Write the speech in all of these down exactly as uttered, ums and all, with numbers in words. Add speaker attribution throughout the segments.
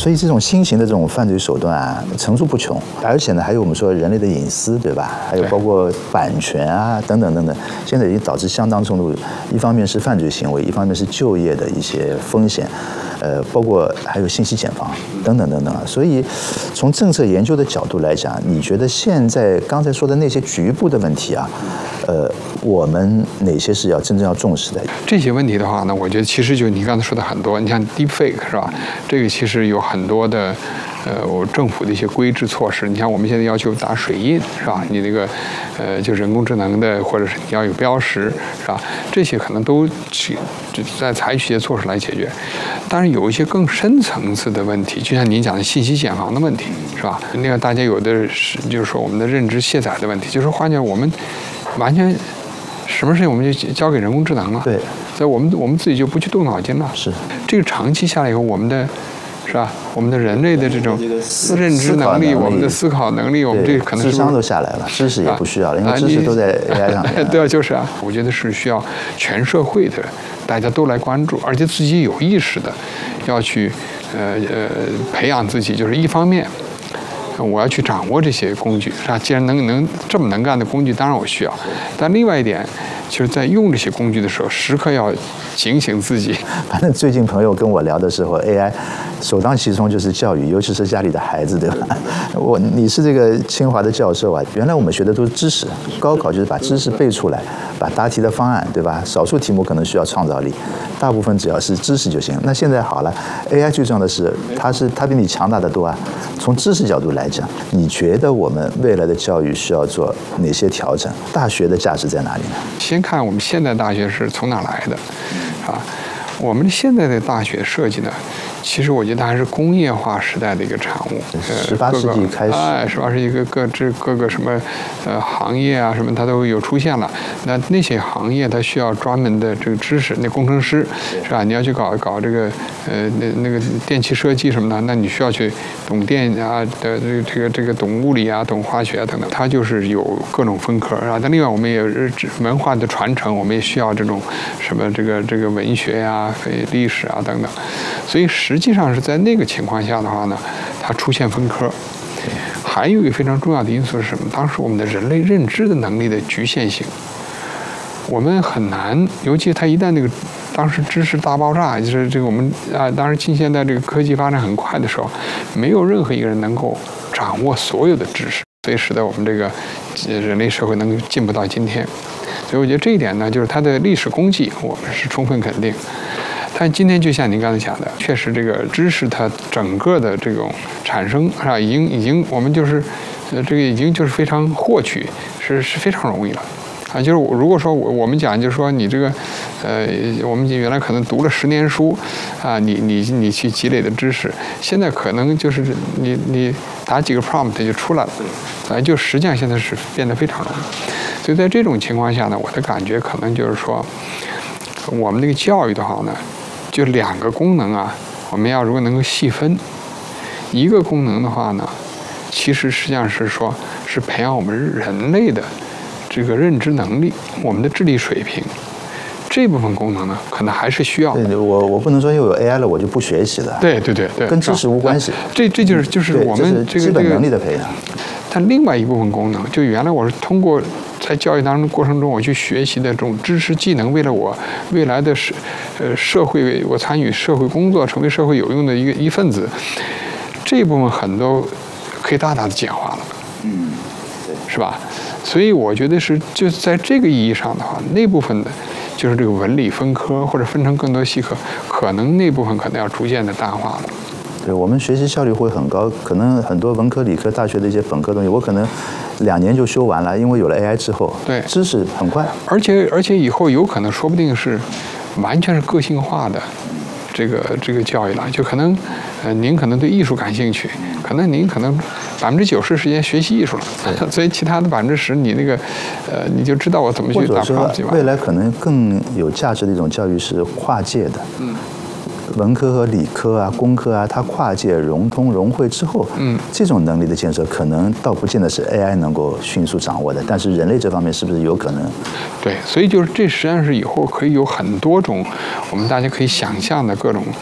Speaker 1: 所以这种新型的这种犯罪手段啊，层出不穷，而且呢，还有我们说人类的隐私，对吧？还有包括版权啊等等等等，现在已经导致相当程度，一方面是犯罪行为，一方面是就业的一些风险，呃，包括还有信息茧房等等等等啊。所以从政策研究的角度来讲，你觉得现在刚才说的那些局部的问题啊，呃，我们哪些是要真正要重视的？
Speaker 2: 这些问题的话呢，我觉得其实就你刚才说的很多，你像 deepfake 是吧？这个其实有很多的，呃，我政府的一些规制措施。你像我们现在要求打水印是吧？你那个，呃，就人工智能的，或者是你要有标识是吧？这些可能都去在采取一些措施来解决。当然有一些更深层次的问题，就像您讲的信息茧房的问题是吧？那个大家有的是就是说我们的认知卸载的问题，就是换句话我们完全。什么事情我们就交给人工智能了？
Speaker 1: 对，
Speaker 2: 所以我们我们自己就不去动脑筋了。
Speaker 1: 是，
Speaker 2: 这个长期下来以后，我们的，是吧？我们的人类的这种认知能力、我们的思考能力，我们这可能
Speaker 1: 智商都下来了，知识也不需要了，因为知识都在 A I 上面。
Speaker 2: 对啊，就是啊，我觉得是需要全社会的大家都来关注，而且自己有意识的要去呃呃培养自己，就是一方面。我要去掌握这些工具，是吧？既然能能这么能干的工具，当然我需要。但另外一点，就是在用这些工具的时候，时刻要警醒自己。
Speaker 1: 反正最近朋友跟我聊的时候 ，A I 首当其冲就是教育，尤其是家里的孩子，对吧？我你是这个清华的教授啊，原来我们学的都是知识，高考就是把知识背出来，把答题的方案，对吧？少数题目可能需要创造力，大部分只要是知识就行。那现在好了 ，A I 最重要的是，它是它比你强大的多啊。从知识角度来讲，你觉得我们未来的教育需要做哪些调整？大学的价值在哪里呢？
Speaker 2: 先看我们现代大学是从哪来的，啊，我们现在的大学设计呢，其实我觉得还是工业化时代的一个产物。
Speaker 1: 十八世纪开始，
Speaker 2: 哎，十八世纪各各这各个什么呃行业啊什么，它都有出现了。那那些行业它需要专门的这个知识，那工程师是吧？你要去搞搞这个呃那那个电气设计什么的，那你需要去懂电啊的这个这个这个懂物理啊，懂化学啊等等，它就是有各种分科啊。但另外我们也是文化的传承，我们也需要这种什么这个这个文学呀、历史啊等等。所以实际上是在那个情况下的话呢，它出现分科。还有一个非常重要的因素是什么？当时我们的人类认知的能力的局限性，我们很难，尤其它一旦那个当时知识大爆炸，就是这个我们啊，当时近现代这个科技发展很快的时候，没有任何一个人能够掌握所有的知识，所以使得我们这个人类社会能够进步到今天。所以我觉得这一点呢，就是它的历史功绩，我们是充分肯定。但今天就像您刚才讲的，确实这个知识它整个的这种产生是吧，已经已经我们就是呃这个已经就是非常获取是是非常容易了。啊，就是我如果说我我们讲，就是说你这个，呃，我们原来可能读了十年书，啊，你你你去积累的知识，现在可能就是你你打几个 prompt 就出来了，啊，就实际上现在是变得非常容易。所以在这种情况下呢，我的感觉可能就是说，我们这个教育的话呢，就两个功能啊，我们要如果能够细分，一个功能的话呢，其实实际上是说是培养我们人类的这个认知能力，我们的智力水平，这部分功能呢，可能还是需要的。
Speaker 1: 对，我我不能说又有 A I 了，我就不学习了。
Speaker 2: 对对对对，
Speaker 1: 跟知识无关系。
Speaker 2: 这这就是就是我们这个
Speaker 1: 基本能力的培养。
Speaker 2: 但另外一部分功能，就原来我是通过在教育当中过程中，我去学习的这种知识技能，为了我未来的社呃社会，我参与社会工作，成为社会有用的一个一份子，这一部分很多可以大大的简化了。
Speaker 1: 嗯，对，
Speaker 2: 是吧？所以我觉得是，就是在这个意义上的话，那部分的，就是这个文理分科或者分成更多细科，可能那部分可能要逐渐的淡化了。
Speaker 1: 对，我们学习效率会很高，可能很多文科、理科大学的一些本科东西，我可能两年就修完了，因为有了 A I 之后，
Speaker 2: 对，
Speaker 1: 知识很快，
Speaker 2: 而且而且以后有可能说不定是完全是个性化的这个这个教育了，就可能呃您可能对艺术感兴趣，可能您可能百分之九十时间学习艺术了，所以其他的百分之十你那个呃你就知道我怎么去打
Speaker 1: 或者说未来可能更有价值的一种教育是跨界的。嗯。文科和理科啊，工科啊，它跨界融通融汇之后，嗯，这种能力的建设可能倒不见得是 A I 能够迅速掌握的，但是人类这方面是不是有可能？
Speaker 2: 对，所以就是这实际上是以后可以有很多种我们大家可以想象的各种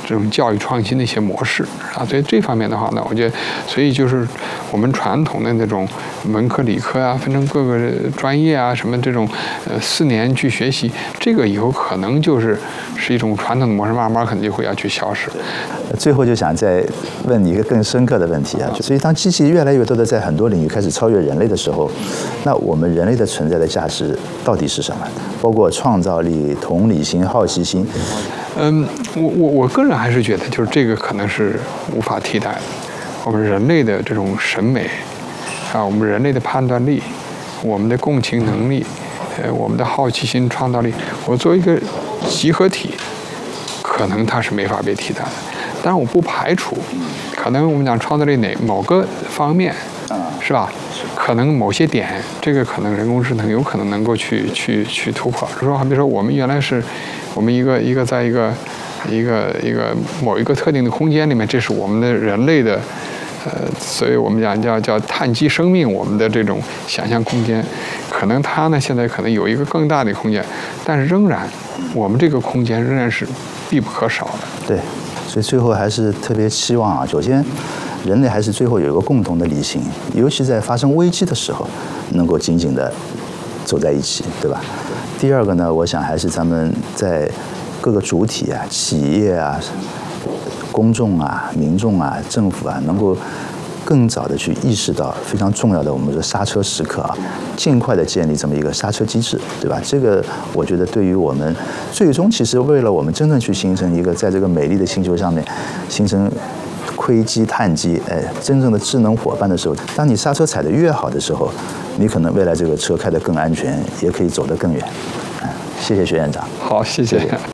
Speaker 2: 这种教育创新的一些模式啊。所以这方面的话呢，我觉得，所以就是我们传统的那种文科、理科啊，分成各个专业啊，什么这种呃四年去学习，这个以后可能就是是一种传统的模式，慢慢可能就会要去消失。
Speaker 1: 最后就想再问你一个更深刻的问题啊，所以当机器越来越多的在很多领域开始超越人类的时候，那我们人类的存在的价值到底是什么？包括创造力、同理心、好奇心。
Speaker 2: 嗯，我我我个人还是觉得，就是这个可能是无法替代的。我们人类的这种审美啊，我们人类的判断力，我们的共情能力，呃，我们的好奇心、创造力，我作为一个集合体，可能它是没法被替代的。当然，我不排除，可能我们讲创造力哪某个方面，是吧？可能某些点，这个可能人工智能有可能能够去去去突破。比如说，好比说，我们原来是，我们一个一个在一个一个一个某一个特定的空间里面，这是我们的人类的，呃，所以我们讲叫叫碳基生命，我们的这种想象空间，可能它呢现在可能有一个更大的空间，但是仍然，我们这个空间仍然是必不可少的。
Speaker 1: 对。所以最后还是特别期望啊，首先，人类还是最后有一个共同的理性，尤其在发生危机的时候，能够紧紧的走在一起，对吧？第二个呢，我想还是咱们在各个主体啊、企业啊、公众啊、民众啊、政府啊，能够更早的去意识到非常重要的我们的刹车时刻啊，尽快的建立这么一个刹车机制，对吧？这个我觉得对于我们最终其实为了我们真正去形成一个在这个美丽的星球上面形成硅基、碳基，哎，真正的智能伙伴的时候，当你刹车踩得越好的时候，你可能未来这个车开得更安全，也可以走得更远。嗯，谢谢薛院长。
Speaker 2: 好，谢谢。谢谢。